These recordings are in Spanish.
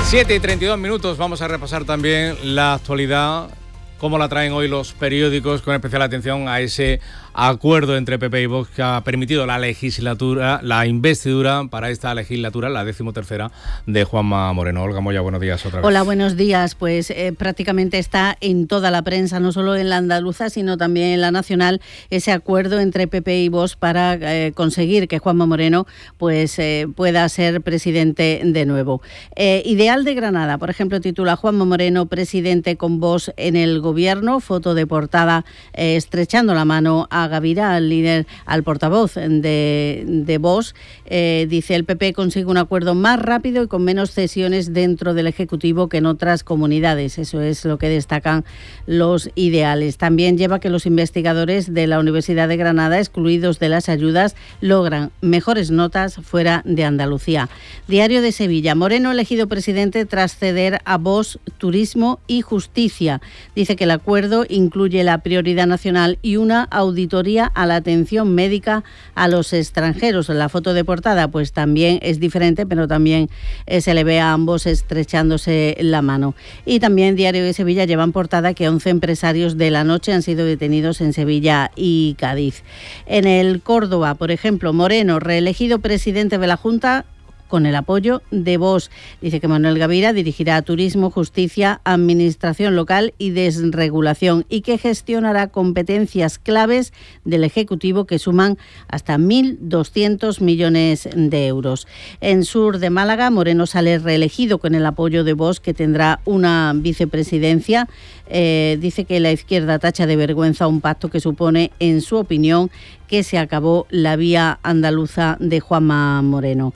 7:32, vamos a repasar también la actualidad, cómo la traen hoy los periódicos, con especial atención a ese acuerdo entre PP y Vox que ha permitido la investidura para esta legislatura, la 13ª de Juanma Moreno. Olga Moya, buenos días otra vez. Hola, buenos días. Pues prácticamente está en toda la prensa, no solo en la andaluza, sino también en la nacional, ese acuerdo entre PP y Vox para conseguir que Juanma Moreno pues pueda ser presidente de nuevo. Ideal de Granada, por ejemplo, titula Juanma Moreno, presidente con Vox en el gobierno, foto de portada estrechando la mano a Gavira, al líder, al portavoz de Vox. Dice, el PP consigue un acuerdo más rápido y con menos cesiones dentro del Ejecutivo que en otras comunidades. Eso es lo que destacan los ideales. También lleva que los investigadores de la Universidad de Granada, excluidos de las ayudas, logran mejores notas fuera de Andalucía. Diario de Sevilla, Moreno elegido presidente tras ceder a Vox Turismo y Justicia. Dice que el acuerdo incluye la prioridad nacional y una auditoría a la atención médica a los extranjeros. La foto de portada pues también es diferente, pero también se le ve a ambos estrechándose la mano. Y también Diario de Sevilla lleva en portada que 11 empresarios de la noche han sido detenidos en Sevilla y Cádiz. En el Córdoba, por ejemplo, Moreno, reelegido presidente de la Junta con el apoyo de Vox. Dice que Manuel Gavira dirigirá Turismo, Justicia, Administración Local y Desregulación y que gestionará competencias claves del Ejecutivo que suman hasta 1.200 millones de euros. En Sur de Málaga, Moreno sale reelegido con el apoyo de Vox, que tendrá una vicepresidencia. Dice que la izquierda tacha de vergüenza un pacto que supone, en su opinión, que se acabó la vía andaluza de Juanma Moreno.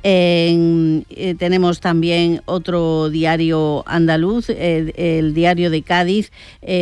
Tenemos también otro diario andaluz, el Diario de Cádiz,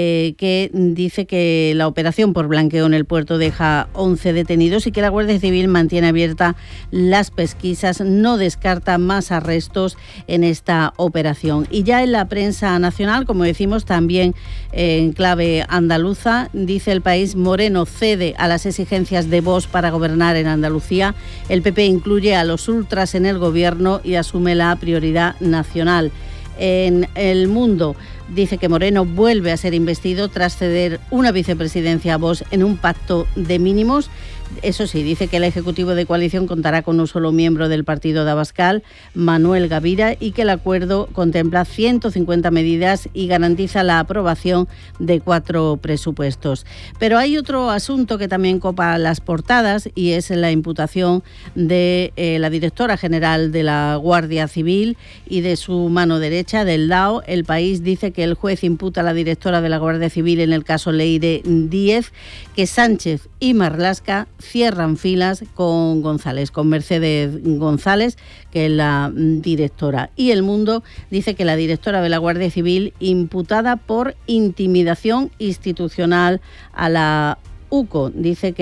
que dice que la operación por blanqueo en el puerto deja 11 detenidos y que la Guardia Civil mantiene abiertas las pesquisas, no descarta más arrestos en esta operación. Y ya en la prensa nacional, como decimos, también en clave andaluza, dice El País, Moreno cede a las exigencias de Vox para gobernar en Andalucía. El PP incluye a los ultras en el gobierno y asume la prioridad nacional. En El Mundo dice que Moreno vuelve a ser investido tras ceder una vicepresidencia a Vox en un pacto de mínimos. Eso sí, dice que el Ejecutivo de coalición contará con un solo miembro del partido de Abascal, Manuel Gavira, y que el acuerdo contempla 150 medidas y garantiza la aprobación de 4 presupuestos. Pero hay otro asunto que también copa las portadas y es la imputación de la directora general de la Guardia Civil y de su mano derecha, del DAO. El País dice que el juez imputa a la directora de la Guardia Civil en el caso Leire Díez, que Sánchez y Marlaska cierran filas con González, con Mercedes González, que es la directora. Y El Mundo dice que la directora de la Guardia Civil, imputada por intimidación institucional a la UCO, dice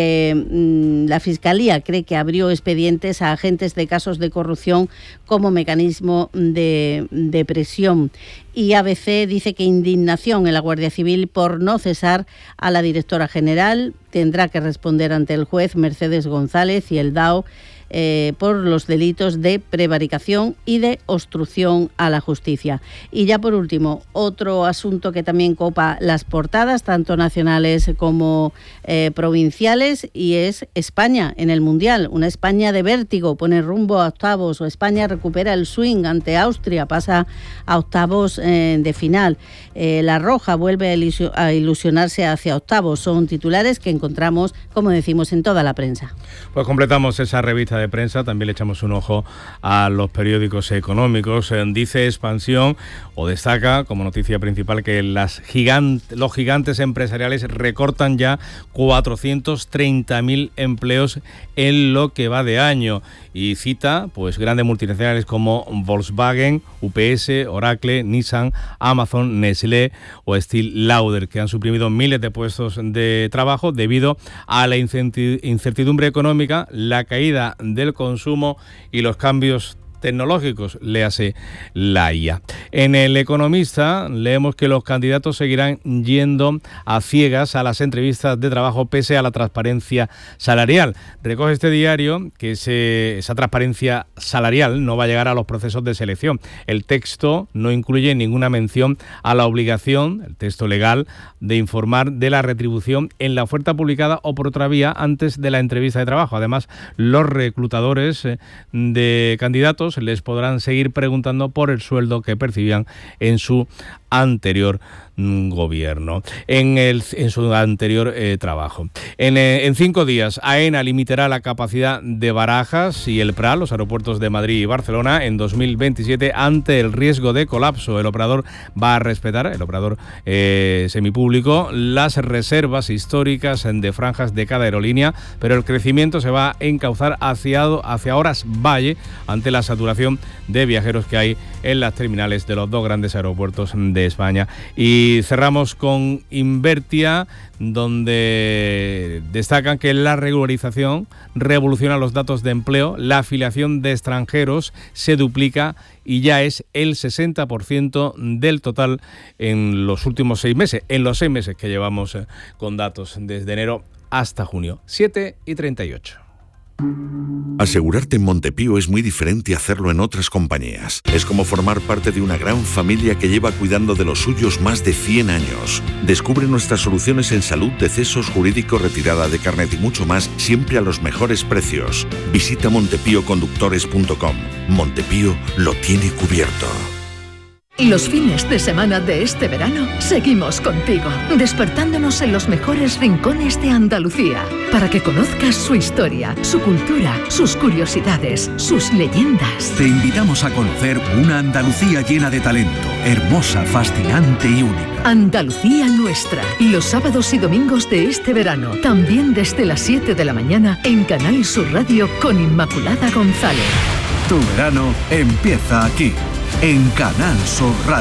que la Fiscalía cree que abrió expedientes a agentes de casos de corrupción como mecanismo de presión. Y ABC dice que indignación en la Guardia Civil por no cesar a la directora general. Tendrá que responder ante el juez Mercedes González y el DAO por los delitos de prevaricación y de obstrucción a la justicia. Y ya por último, otro asunto que también copa las portadas, tanto nacionales como provinciales, y es España en el Mundial. Una España de vértigo, pone rumbo a octavos, o España recupera el swing ante Austria, pasa a octavos de final. La Roja vuelve a ilusionarse hacia octavos. Son titulares que encontramos, como decimos, en toda la prensa. Pues completamos esa revista de prensa, también le echamos un ojo a los periódicos económicos. Dice Expansión, o destaca como noticia principal, que los gigantes empresariales recortan ya 430.000 empleos en lo que va de año, y cita pues grandes multinacionales como Volkswagen, UPS, Oracle, Nissan, Amazon, Nestlé o Estée Lauder, que han suprimido miles de puestos de trabajo debido a la incertidumbre económica, la caída del consumo y los cambios tecnológicos, léase la IA. En El Economista leemos que los candidatos seguirán yendo a ciegas a las entrevistas de trabajo pese a la transparencia salarial. Recoge este diario que esa transparencia salarial no va a llegar a los procesos de selección. El texto no incluye ninguna mención a la obligación, el texto legal, de informar de la retribución en la oferta publicada o por otra vía antes de la entrevista de trabajo. Además, los reclutadores de candidatos les podrán seguir preguntando por el sueldo que percibían en su anterior gobierno, en su anterior trabajo. En 5 días, AENA limitará la capacidad de Barajas y el Prat, los aeropuertos de Madrid y Barcelona, en 2027 ante el riesgo de colapso. El operador va a respetar, el operador semipúblico, las reservas históricas de franjas de cada aerolínea, pero el crecimiento se va a encauzar hacia horas valle ante la saturación de viajeros que hay en las terminales de los 2 grandes aeropuertos de España. Y cerramos con Invertia, donde destacan que la regularización revoluciona los datos de empleo, la afiliación de extranjeros se duplica y ya es el 60% del total en los últimos 6 meses, en los 6 meses que llevamos con datos desde enero hasta junio. 7:38. Asegurarte en Montepío es muy diferente a hacerlo en otras compañías. Es como formar parte de una gran familia que lleva cuidando de los suyos más de 100 años. Descubre nuestras soluciones en salud, decesos, jurídico, retirada de carnet y mucho más, siempre a los mejores precios. Visita montepíoconductores.com. Montepío lo tiene cubierto. Los fines de semana de este verano seguimos contigo, despertándonos en los mejores rincones de Andalucía, para que conozcas su historia, su cultura, sus curiosidades, sus leyendas. Te invitamos a conocer una Andalucía llena de talento, hermosa, fascinante y única. Andalucía nuestra, los sábados y domingos de este verano, también desde las 7 de la mañana en Canal Sur Radio con Inmaculada González. Tu verano empieza aquí, en Canal Sur Radio.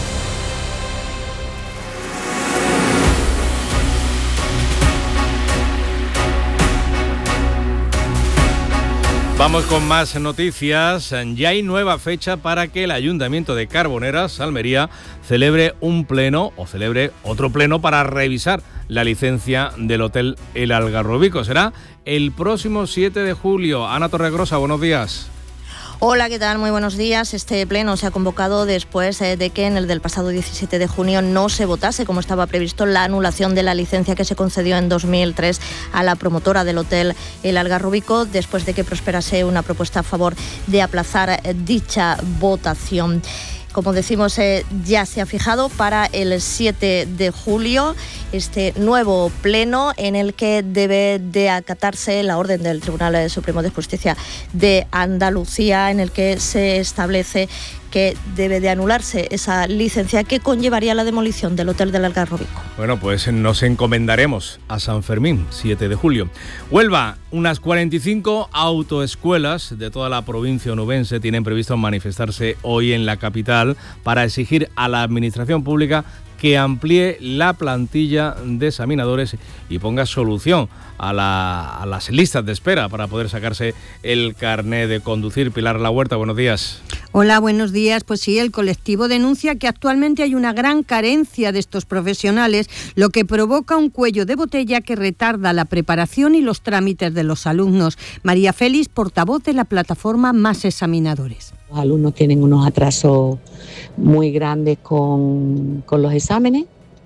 Vamos con más noticias. Ya hay nueva fecha para que el Ayuntamiento de Carboneras, Almería, celebre un pleno o celebre otro pleno para revisar la licencia del Hotel El Algarrobico. Será el próximo 7 de julio. Ana Torregrosa, buenos días. Hola, ¿qué tal? Muy buenos días. Este pleno se ha convocado después de que en el del pasado 17 de junio no se votase, como estaba previsto, la anulación de la licencia que se concedió en 2003 a la promotora del Hotel El Algarrobico, después de que prosperase una propuesta a favor de aplazar dicha votación. Como decimos, ya se ha fijado para el 7 de julio este nuevo pleno en el que debe de acatarse la orden del Tribunal Supremo de Justicia de Andalucía, en el que se establece que debe de anularse esa licencia que conllevaría la demolición del Hotel del Algarrobico. Bueno, pues nos encomendaremos a San Fermín, 7 de julio. Huelva, unas 45 autoescuelas de toda la provincia onubense tienen previsto manifestarse hoy en la capital para exigir a la administración pública que amplíe la plantilla de examinadores y ponga solución a las listas de espera para poder sacarse el carné de conducir. Pilar La Huerta, buenos días. Hola, buenos días. Pues sí, el colectivo denuncia que actualmente hay una gran carencia de estos profesionales, lo que provoca un cuello de botella que retarda la preparación y los trámites de los alumnos. María Félix, portavoz de la plataforma Más Examinadores. Los alumnos tienen unos atrasos muy grandes con los exámenes,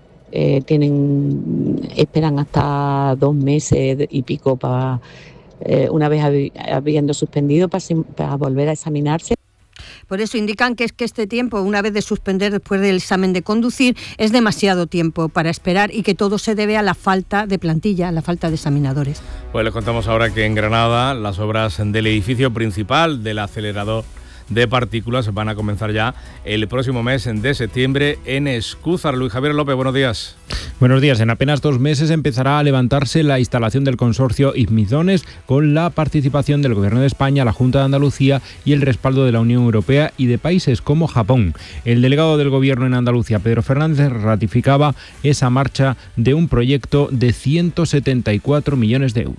esperan hasta 2 meses y pico para una vez habiendo suspendido para volver a examinarse. Por eso indican que este tiempo, una vez de suspender después del examen de conducir, es demasiado tiempo para esperar y que todo se debe a la falta de plantilla, a la falta de examinadores. Pues les contamos ahora que en Granada las obras del edificio principal del acelerador de partículas van a comenzar ya el próximo mes de septiembre en Escúzar. Luis Javier López, buenos días. Buenos días. En apenas 2 meses empezará a levantarse la instalación del consorcio Izmizones con la participación del Gobierno de España, la Junta de Andalucía y el respaldo de la Unión Europea y de países como Japón. El delegado del Gobierno en Andalucía, Pedro Fernández, ratificaba esa marcha de un proyecto de 174 millones de euros.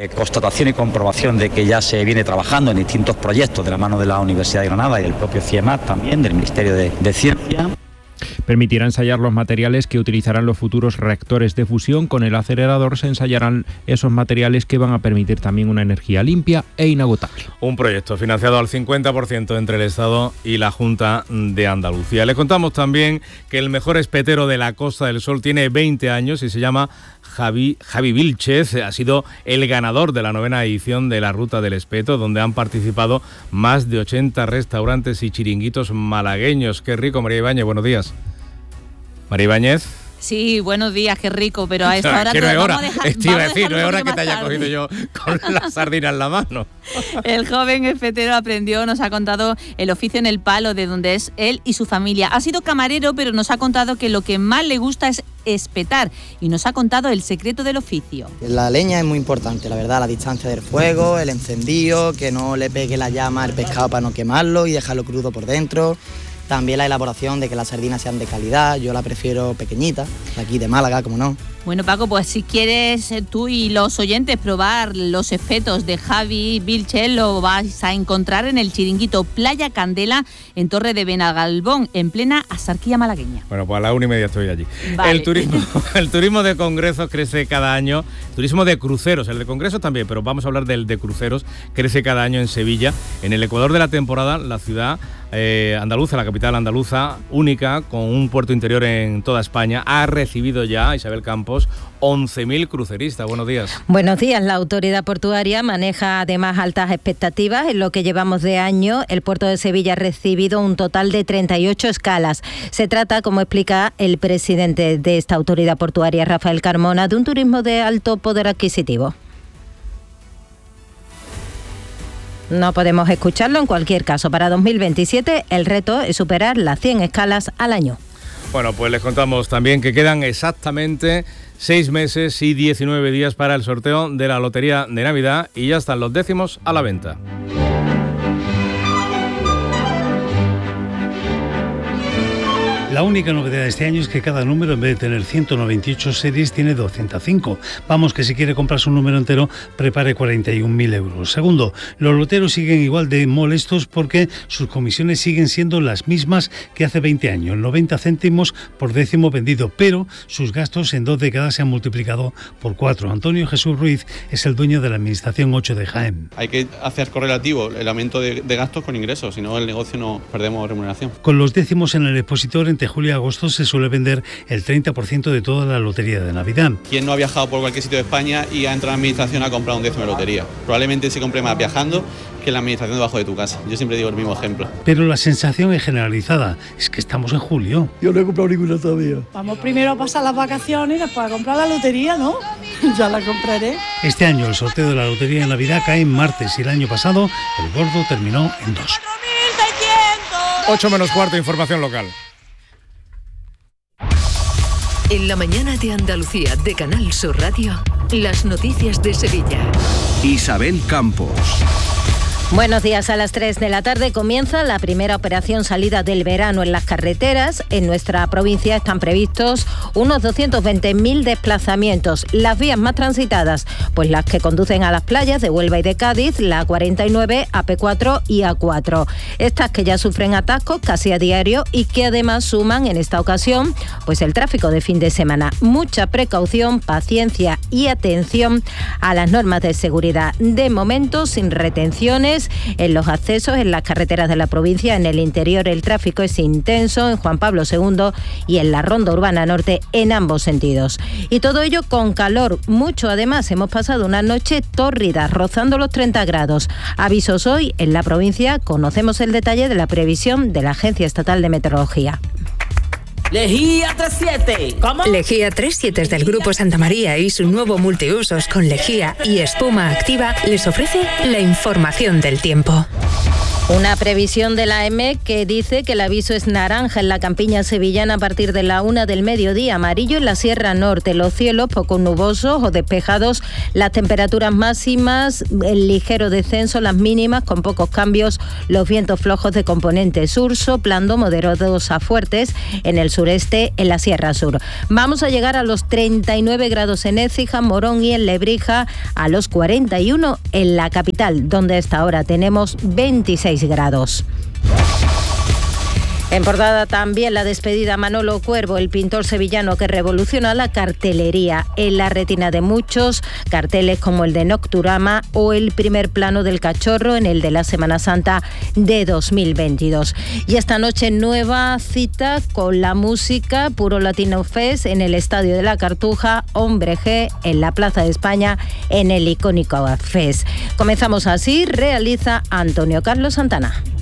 Constatación y comprobación de que ya se viene trabajando en distintos proyectos de la mano de la Universidad de Granada y del propio CIEMAT también, del Ministerio de Ciencia. Permitirá ensayar los materiales que utilizarán los futuros reactores de fusión. Con el acelerador se ensayarán esos materiales que van a permitir también una energía limpia e inagotable. Un proyecto financiado al 50% entre el Estado y la Junta de Andalucía. Les contamos también que el mejor espetero de la Costa del Sol tiene 20 años y se llama Javi Vilchez. Ha sido el ganador de la 9ª edición de la Ruta del Espeto, donde han participado más de 80 restaurantes y chiringuitos malagueños. Qué rico, María Ibáñez, buenos días. María Ibáñez. Sí, buenos días, qué rico, pero a esta hora que no es hora, no es hora que te haya cogido yo con la sardina en la mano. El joven espetero aprendió, nos ha contado el oficio en El Palo, de donde es él y su familia. Ha sido camarero, pero nos ha contado que lo que más le gusta es espetar y nos ha contado el secreto del oficio. La leña es muy importante, la verdad, la distancia del fuego, el encendido, que no le pegue la llama al pescado para no quemarlo y dejarlo crudo por dentro. También la elaboración de que las sardinas sean de calidad, yo la prefiero pequeñita, de aquí de Málaga, como no. Bueno, Paco, pues si quieres tú y los oyentes probar los espetos de Javi Vilchez, lo vais a encontrar en el chiringuito Playa Candela, en Torre de Benagalbón, en plena Axarquía malagueña. Bueno, pues a las 1:30 estoy allí. Vale. El turismo de congresos crece cada año, turismo de cruceros, el de congresos también, pero vamos a hablar del de cruceros, crece cada año en Sevilla. En el ecuador de la temporada, la ciudad andaluza, la capital andaluza, única, con un puerto interior en toda España, ha recibido ya, Isabel Campos, 11.000 cruceristas. Buenos días. Buenos días. La autoridad portuaria maneja además altas expectativas. En lo que llevamos de año, el puerto de Sevilla ha recibido un total de 38 escalas. Se trata, como explica el presidente de esta autoridad portuaria, Rafael Carmona, de un turismo de alto poder adquisitivo. No podemos escucharlo. En cualquier caso, para 2027 el reto es superar las 100 escalas al año. Bueno, pues les contamos también que quedan exactamente 6 meses y 19 días para el sorteo de la Lotería de Navidad y ya están los décimos a la venta. La única novedad de este año es que cada número, en vez de tener 198 series, tiene 205. Vamos, que si quiere comprarse un número entero, prepare 41.000 euros. Segundo, los loteros siguen igual de molestos porque sus comisiones siguen siendo las mismas que hace 20 años, 90 céntimos por décimo vendido, pero sus gastos en 2 décadas se han multiplicado por 4. Antonio Jesús Ruiz es el dueño de la Administración 8 de Jaén. Hay que hacer correlativo el aumento de gastos con ingresos, si no el negocio no perdemos remuneración. Con los décimos en el expositor, entre julio y agosto se suele vender el 30% de toda la lotería de Navidad. ¿Quién no ha viajado por cualquier sitio de España y ha entrado a la administración a comprar un décimo de lotería? Probablemente se compre más viajando que en la administración debajo de tu casa. Yo siempre digo el mismo ejemplo. Pero la sensación es generalizada, es que estamos en julio. Yo no he comprado ninguna todavía. Vamos primero a pasar las vacaciones y después a comprar la lotería, ¿no? Ya la compraré. Este año el sorteo de la lotería de Navidad cae en martes y el año pasado el gordo terminó en 2. 8 menos cuarto, información local. En la mañana de Andalucía de Canal Sur Radio, las noticias de Sevilla. Isabel Campos. Buenos días. A las 3 de la tarde comienza la primera operación salida del verano en las carreteras. En nuestra provincia están previstos unos 220.000 desplazamientos. Las vías más transitadas, pues las que conducen a las playas de Huelva y de Cádiz, la A49, AP4 y A4. Estas que ya sufren atascos casi a diario y que además suman en esta ocasión pues el tráfico de fin de semana. Mucha precaución, paciencia y atención a las normas de seguridad. De momento, sin retenciones en los accesos en las carreteras de la provincia. En el interior el tráfico es intenso en Juan Pablo II y en la Ronda Urbana Norte en ambos sentidos. Y todo ello con calor, mucho además. Hemos pasado una noche tórrida, rozando los 30 grados. Avisos hoy en la provincia. Conocemos el detalle de la previsión de la Agencia Estatal de Meteorología. Lejía 37. ¿Cómo? Lejía 37 es del Grupo Santa María y su nuevo multiusos con lejía y espuma activa les ofrece la información del tiempo. Una previsión de la EMET que dice que el aviso es naranja en la campiña sevillana a partir de la 1 del mediodía, amarillo en la Sierra Norte. Los cielos poco nubosos o despejados, las temperaturas máximas, el ligero descenso, las mínimas con pocos cambios, los vientos flojos de componente sur, soplando moderados a fuertes en el sureste, en la Sierra Sur. Vamos a llegar a los 39 grados en Écija, Morón y en Lebrija, a los 41 en la capital, donde hasta ahora tenemos 26 grados. En portada también la despedida a Manolo Cuervo, el pintor sevillano que revoluciona la cartelería. En la retina de muchos, carteles como el de Nocturama o el primer plano del Cachorro en el de la Semana Santa de 2022. Y esta noche nueva cita con la música, Puro Latino Fest en el Estadio de la Cartuja, Hombre G en la Plaza de España en el icónico Fest. Comenzamos así, realiza Antonio Carlos Santana.